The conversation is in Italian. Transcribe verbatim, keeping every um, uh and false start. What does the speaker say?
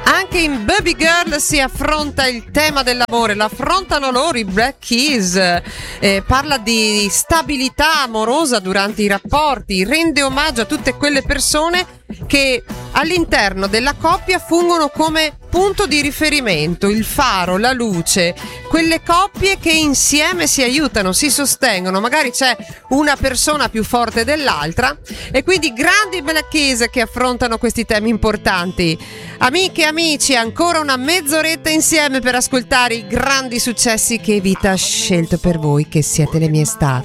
Anche in Baby Girl si affronta il tema dell'amore, l'affrontano loro i Black Keys, eh, parla di stabilità amorosa durante i rapporti, rende omaggio a tutte quelle persone che all'interno della coppia fungono come punto di riferimento, il faro, la luce, quelle coppie che insieme si aiutano, si sostengono, magari c'è una persona più forte dell'altra e quindi grandi Black Keys che affrontano questi temi importanti. Amiche e amici, ancora una mezz'oretta insieme per ascoltare i grandi successi che Vita ha scelto per voi, che siete le mie star.